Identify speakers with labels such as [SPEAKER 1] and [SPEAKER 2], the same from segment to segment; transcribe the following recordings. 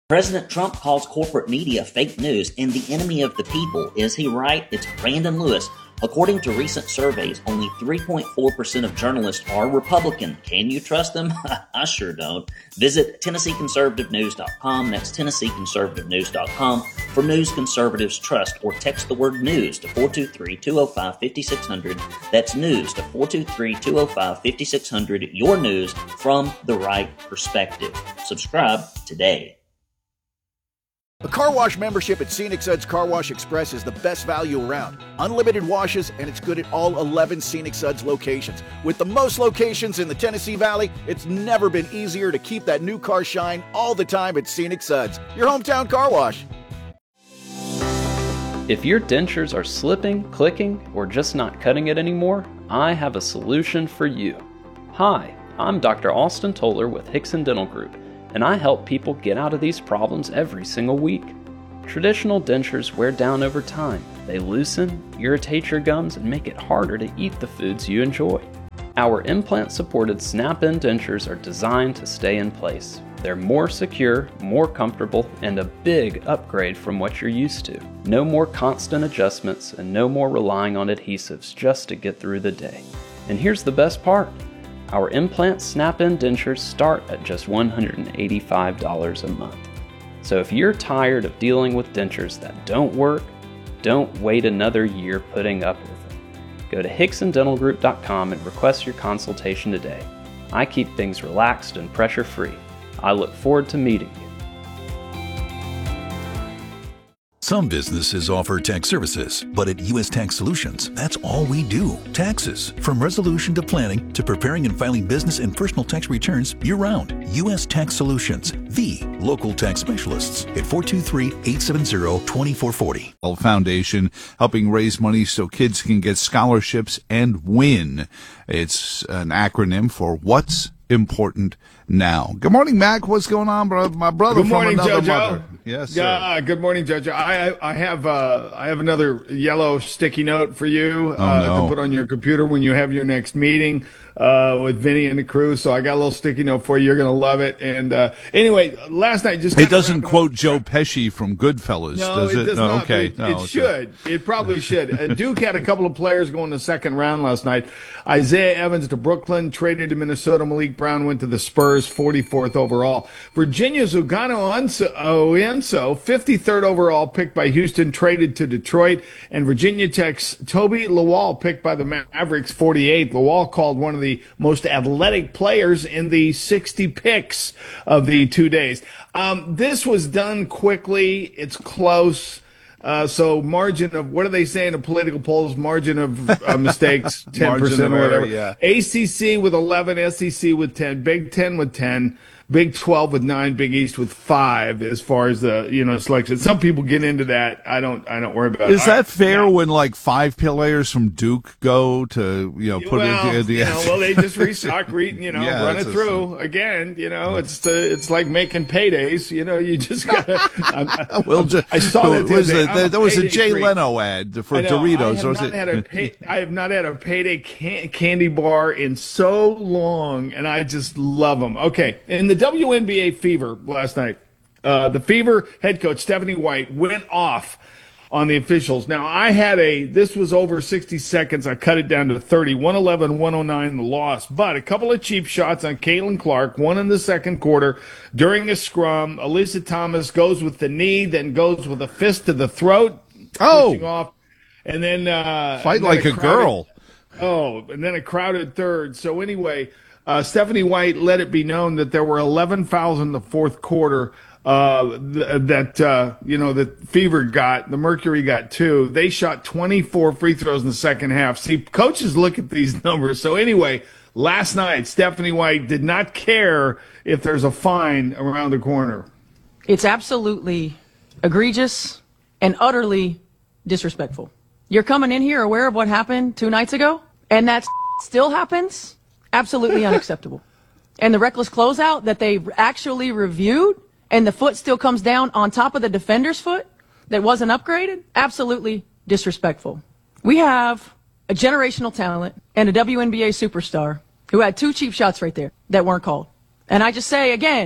[SPEAKER 1] President Trump calls corporate media fake news and the enemy of the people. Is he right? It's Brandon Lewis. According to recent surveys, only 3.4% of journalists are Republican. Can you trust them? I sure don't. Visit TennesseeConservativeNews.com. That's TennesseeConservativeNews.com for news conservatives trust, or text the word news to 423-205-5600. That's news to 423-205-5600. Your news from the right perspective. Subscribe today.
[SPEAKER 2] A car wash membership at Scenic Suds Car Wash Express is the best value around. Unlimited washes, and it's good at all 11 Scenic Suds locations. With the most locations in the Tennessee Valley, it's never been easier to keep that new car shine all the time at Scenic Suds, your hometown car wash.
[SPEAKER 3] If your dentures are slipping, clicking, or just not cutting it anymore, I have a solution for you. Hi, I'm Dr. Austin Toller with Hickson Dental Group, and I help people get out of these problems every single week. Traditional dentures wear down over time. They loosen, irritate your gums, and make it harder to eat the foods you enjoy. Our implant-supported snap-in dentures are designed to stay in place. They're more secure, more comfortable, and a big upgrade from what you're used to. No more constant adjustments and no more relying on adhesives just to get through the day. And here's the best part. Our implant snap-in dentures start at just $185 a month. So if you're tired of dealing with dentures that don't work, don't wait another year putting up with them. Go to HicksonDentalGroup.com and request your consultation today. I keep things relaxed and pressure-free. I look forward to meeting you.
[SPEAKER 4] Some businesses offer tax services, but at U.S. Tax Solutions, that's all we do. Taxes. From resolution to planning to preparing and filing business and personal tax returns year-round. U.S. Tax Solutions, the local tax specialists at 423-870-2440.
[SPEAKER 5] Foundation, helping raise money so kids can get scholarships and win. It's an acronym for What's Important Now. Good morning, Mac. What's going on, bro? My brother
[SPEAKER 6] Good morning,
[SPEAKER 5] from another
[SPEAKER 6] JoJo.
[SPEAKER 5] mother. Yes, sir.
[SPEAKER 6] Yeah, good morning, JoJo. I have another yellow sticky note for you to put on your computer when you have your next meeting with Vinny and the crew. So I got a little sticky note for you. You're going to love it. And anyway, last night just
[SPEAKER 5] it doesn't quote Joe Pesci from Goodfellas, does it?
[SPEAKER 6] Does not.
[SPEAKER 5] Okay.
[SPEAKER 6] It should. It probably should. Duke had a couple of players go in the second round last night. Isaiah Evans to Brooklyn, traded to Minnesota. Malik Brown went to the Spurs, 44th overall. Virginia's Ugano Onyenso, 53rd overall, picked by Houston, traded to Detroit. And Virginia Tech's Toby Lawal, picked by the Mavericks, 48th. Lawal called one of the most athletic players in the 60 picks of the 2 days. This was done quickly. It's close. So margin of, what do they say in the political polls? Margin of mistakes, 10% or whatever.
[SPEAKER 5] Yeah.
[SPEAKER 6] ACC with 11, SEC with 10, Big 10 with 10, Big 12 with 9, Big East with 5 as far as the, selection. Some people get into that. I don't worry about it.
[SPEAKER 5] Is that fair when like 5 players from Duke go to, put it in the
[SPEAKER 6] well, they just run it through again. It's like making paydays. You just gotta. I saw that.
[SPEAKER 5] There was a Jay Leno ad for Doritos.
[SPEAKER 6] I have not had a payday candy bar in so long, and I just love them. Okay, in the WNBA Fever last night, the Fever head coach Stephanie White went off on the officials. Now, this was over 60 seconds. I cut it down to 30, 111, 109, the loss. But a couple of cheap shots on Caitlin Clark, one in the second quarter. During the scrum, Alyssa Thomas goes with the knee, then goes with a fist to the throat. Pushing off. And then
[SPEAKER 5] fight like a girl.
[SPEAKER 6] And then a crowded third. So anyway, Stephanie White let it be known that there were 11 fouls in the fourth quarter that Fever got. The Mercury got 2. They shot 24 free throws in the second half. See, coaches look at these numbers. So anyway, last night, Stephanie White did not care if there's a fine around the corner.
[SPEAKER 7] It's absolutely egregious and utterly disrespectful. You're coming in here aware of what happened 2 nights ago, and that still happens? Absolutely unacceptable. And the reckless closeout that they actually reviewed, and the foot still comes down on top of the defender's foot that wasn't upgraded? Absolutely disrespectful. We have a generational talent and a WNBA superstar who had 2 cheap shots right there that weren't called. And I just say, again,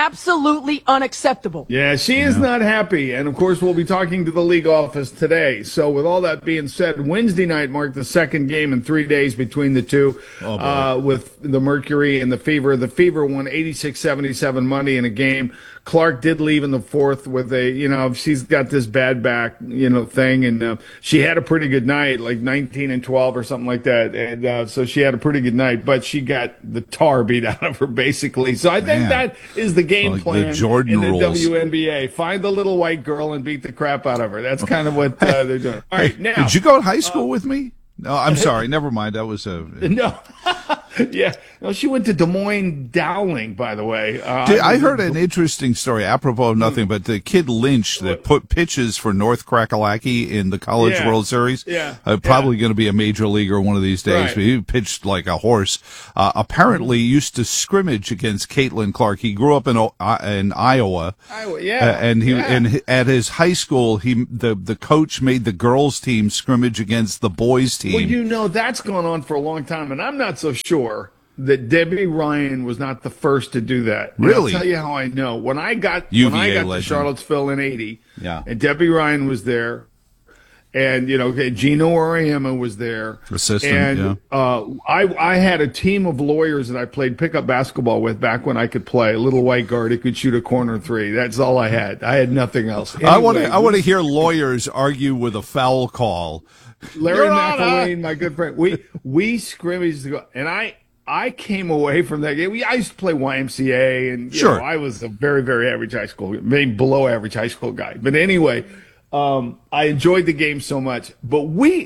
[SPEAKER 7] absolutely unacceptable.
[SPEAKER 6] Yeah, she is not happy. And, of course, we'll be talking to the league office today. So with all that being said, Wednesday night marked the second game in 3 days between the two with the Mercury and the Fever. The Fever won 86-77 money in a game. Clark did leave in the fourth with she's got this bad back, thing. And she had a pretty good night, like 19-12 or something like that. And so she had a pretty good night, but she got the tar beat out of her, basically. So I think that is the game plan
[SPEAKER 5] the Jordan
[SPEAKER 6] in the
[SPEAKER 5] rules.
[SPEAKER 6] WNBA. Find the little white girl and beat the crap out of her. That's kind of what they're doing. All right, now.
[SPEAKER 5] Did you go to high school with me? No, I'm sorry. Never mind. That was
[SPEAKER 6] No. Yeah. No, she went to Des Moines Dowling, by the way.
[SPEAKER 5] I heard an interesting story, apropos of nothing, but the kid Lynch that put pitches for North Crackalacky in the College World Series, probably going to be a major leaguer one of these days.
[SPEAKER 6] Right.
[SPEAKER 5] But he pitched like a horse. Apparently used to scrimmage against Caitlin Clark. He grew up in Iowa. And at his high school, the coach made the girls' team scrimmage against the boys' team.
[SPEAKER 6] Well, that's gone on for a long time, and I'm not so sure that Debbie Ryan was not the first to do that. And
[SPEAKER 5] Really?
[SPEAKER 6] I'll tell you how I know. When I got
[SPEAKER 5] UVA
[SPEAKER 6] to
[SPEAKER 5] legend.
[SPEAKER 6] Charlottesville in '80,
[SPEAKER 5] Yeah.
[SPEAKER 6] and Debbie Ryan was there, and Gino Oriema was there,
[SPEAKER 5] Assistant,
[SPEAKER 6] and I had a team of lawyers that I played pickup basketball with back when I could play. A little white guard who could shoot a corner three. That's all I had. I had nothing else. Anyway,
[SPEAKER 5] I want to hear lawyers argue with a foul call.
[SPEAKER 6] Larry McElwain, my good friend, we scrimmaged, and I came away from that game. I used to play YMCA, and I was a very, very average high school, maybe below average high school guy. But anyway, I enjoyed the game so much. But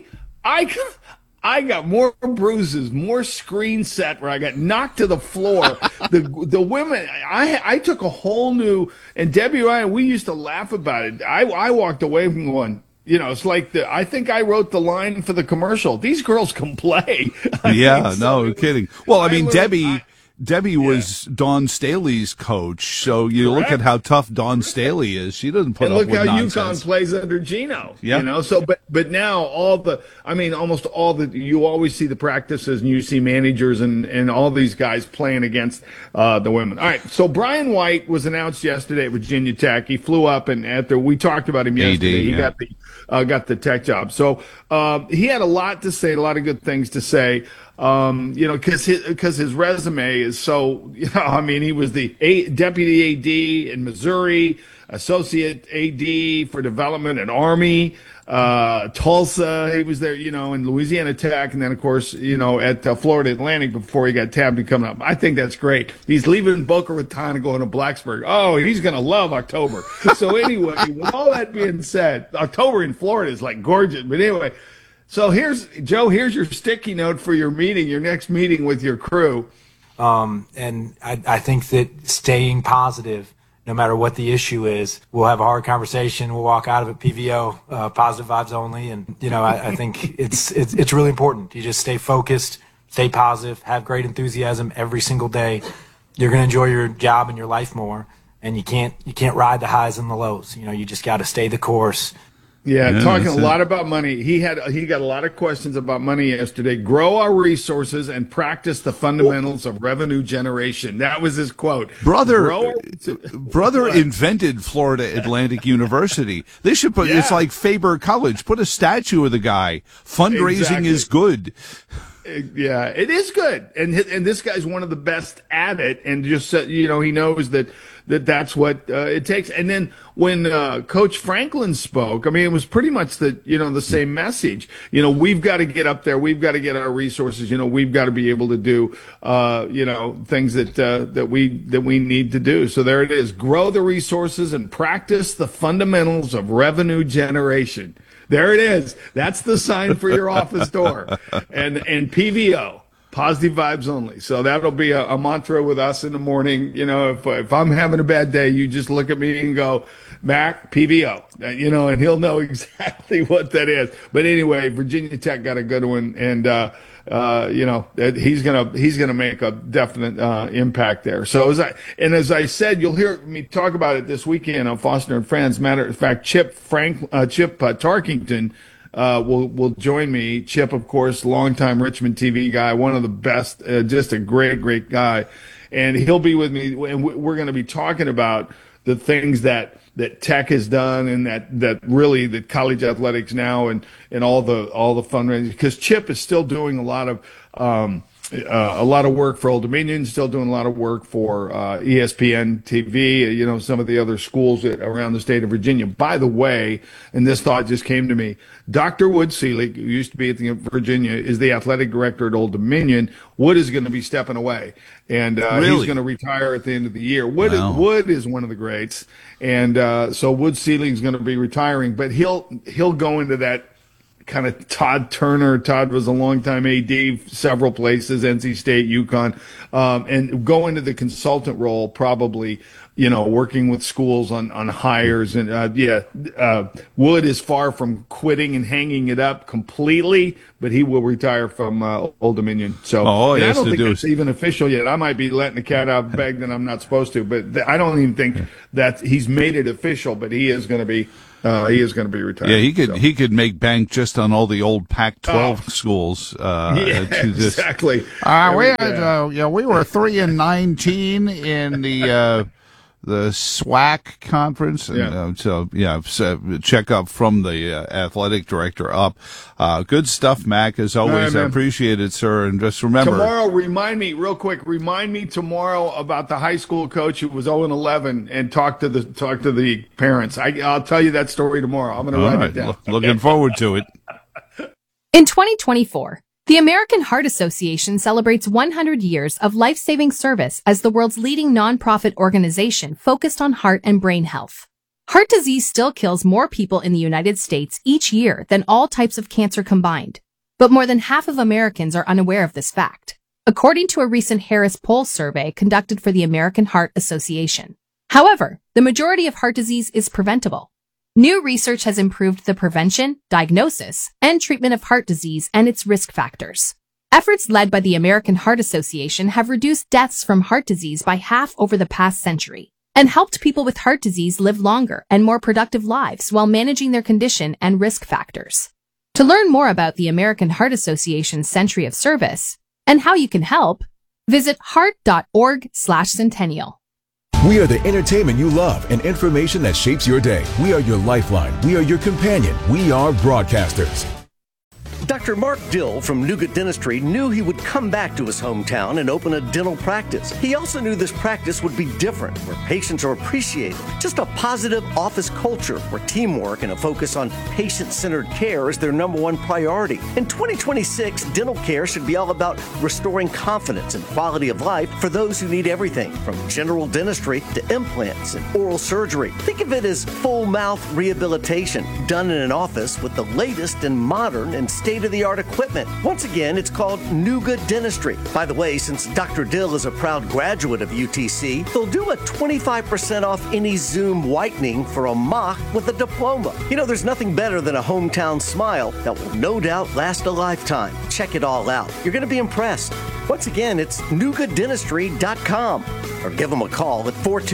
[SPEAKER 6] I got more bruises, more screen set where I got knocked to the floor. The women, I took a whole new, and Debbie Ryan, we used to laugh about it. I walked away from going, it's like I think I wrote the line for the commercial. These girls can play.
[SPEAKER 5] No kidding. Well, I mean, Debbie was Dawn Staley's coach, so you look at how tough Dawn Staley is. She doesn't put up with nonsense.
[SPEAKER 6] And look how UConn plays under Gino. Yeah. So, but now almost all the, you always see the practices and you see managers and all these guys playing against the women. All right. So Brian White was announced yesterday at Virginia Tech. He flew up, and we talked about him yesterday. He got the Tech job. So he had a lot to say, a lot of good things to say. Because his resume is so, he was the deputy AD in Missouri, associate AD for development at Army, Tulsa. He was there, in Louisiana Tech, and then of course, at Florida Atlantic before he got tabbed to come up. I think that's great. He's leaving Boca Raton and going to Blacksburg. Oh, he's gonna love October. So anyway, with all that being said, October in Florida is like gorgeous. But anyway. So here's your sticky note for your next meeting with your crew.
[SPEAKER 8] And I think that staying positive, no matter what the issue is, we'll have a hard conversation. We'll walk out of it PVO, positive vibes only. And, I think it's really important. You just stay focused, stay positive, have great enthusiasm every single day. You're going to enjoy your job and your life more. And you can't ride the highs and the lows. You just got to stay the course.
[SPEAKER 6] Yeah, talking a lot about money. He got a lot of questions about money yesterday. Grow our resources and practice the fundamentals of revenue generation. That was his quote.
[SPEAKER 5] Brother invented Florida Atlantic University. They should put it's like Faber College. Put a statue of the guy. Fundraising is good.
[SPEAKER 6] Yeah, it is good, and this guy's one of the best at it, and just he knows that's what it takes. And then when Coach Franklin spoke, it was pretty much the same message. We've got to get up there, we've got to get our resources. We've got to be able to do things that we need to do. So there it is: grow the resources and practice the fundamentals of revenue generation. There it is. That's the sign for your office door. And PVO, positive vibes only. So that'll be a mantra with us in the morning. If I'm having a bad day, you just look at me and go, Mac, PVO, and he'll know exactly what that is. But anyway, Virginia Tech got a good one, and he's gonna make a definite impact there. So as I said, you'll hear me talk about it this weekend on Foster and Friends. Matter of fact, Chip Tarkington will join me. Chip, of course, longtime Richmond TV guy, one of the best, just a great guy. and he'll be with me, and we're going to be talking about the things that Tech has done, and that really that college athletics now, and all the fundraising, because Chip is still doing a lot of work for Old Dominion, still doing a lot of work for ESPN TV, some of the other schools around the state of Virginia. By the way, and this thought just came to me, Dr. Wood Selig, who used to be at the Virginia, is the athletic director at Old Dominion. Wood is going to be stepping away, and
[SPEAKER 5] Really?
[SPEAKER 6] he's going to retire at the end of the year. Wood is one of the greats, and so Wood Selig is going to be retiring, but he'll go into that kind of Todd Turner. Todd was a longtime AD, several places, NC State, UConn, and go into the consultant role, probably, working with schools on hires. And Wood is far from quitting and hanging it up completely, but he will retire from Old Dominion. So I don't think it's even official yet. I might be letting the cat out of the bag that I'm not supposed to, but I don't even think that he's made it official, but he is going to be. He is going to be retired.
[SPEAKER 5] Yeah, he could make bank just on all the old Pac-12 schools.
[SPEAKER 6] Exactly.
[SPEAKER 5] We were 3-19 in the SWAC conference, and check up from the athletic director up. Good stuff, Mac, as always. I appreciate it, sir. And just remember,
[SPEAKER 6] tomorrow, remind me tomorrow about the high school coach who was 0-11, and talk to the parents. I'll tell you that story tomorrow. I'm going to write it down.
[SPEAKER 5] Looking forward to it.
[SPEAKER 9] In 2024, the American Heart Association celebrates 100 years of life-saving service as the world's leading nonprofit organization focused on heart and brain health. Heart disease still kills more people in the United States each year than all types of cancer combined, but more than half of Americans are unaware of this fact, according to a recent Harris Poll survey conducted for the American Heart Association. However, the majority of heart disease is preventable. New research has improved the prevention, diagnosis, and treatment of heart disease and its risk factors. Efforts led by the American Heart Association have reduced deaths from heart disease by half over the past century and helped people with heart disease live longer and more productive lives while managing their condition and risk factors. To learn more about the American Heart Association's century of service and how you can help, visit heart.org/centennial.
[SPEAKER 10] We are the entertainment you love and information that shapes your day. We are your lifeline. We are your companion. We are broadcasters.
[SPEAKER 11] Dr. Mark Dill from Nougat Dentistry knew he would come back to his hometown and open a dental practice. He also knew this practice would be different, where patients are appreciated. Just a positive office culture where teamwork and a focus on patient-centered care is their number one priority. In 2026, dental care should be all about restoring confidence and quality of life for those who need everything from general dentistry to implants and oral surgery. Think of it as full mouth rehabilitation done in an office with the latest and modern and state-of-the-art equipment. Once again, it's called Nougat Dentistry. By the way, since Dr. Dill is a proud graduate of UTC, they'll do a 25% off any Zoom whitening for a mock with a diploma. There's nothing better than a hometown smile that will no doubt last a lifetime. Check it all out. You're going to be impressed. Once again, it's nougatdentistry.com, or give them a call at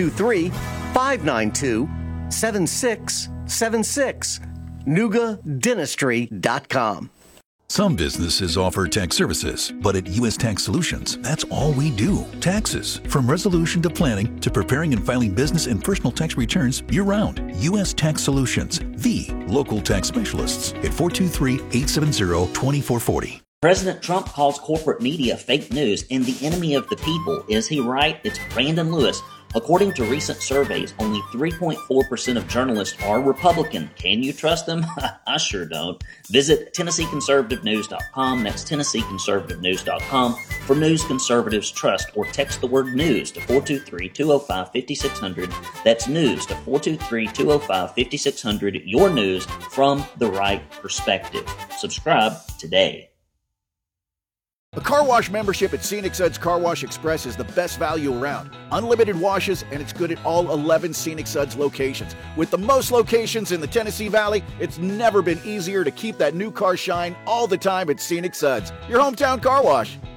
[SPEAKER 11] 423-592-7676. nougatdentistry.com.
[SPEAKER 4] Some businesses offer tax services, but at U.S. Tax Solutions, that's all we do. Taxes. From resolution to planning to preparing and filing business and personal tax returns year-round. U.S. Tax Solutions, the local tax specialists at 423-870-2440.
[SPEAKER 1] President Trump calls corporate media fake news and the enemy of the people. Is he right? It's Brandon Lewis. According to recent surveys, only 3.4% of journalists are Republican. Can you trust them? I sure don't. Visit TennesseeConservativeNews.com. That's TennesseeConservativeNews.com for news conservatives trust, or text the word news to 423-205-5600. That's news to 423-205-5600. Your news from the right perspective. Subscribe today.
[SPEAKER 2] A car wash membership at Scenic Suds Car Wash Express is the best value around. Unlimited washes, and it's good at all 11 Scenic Suds locations. With the most locations in the Tennessee Valley, it's never been easier to keep that new car shine all the time at Scenic Suds, your hometown car wash.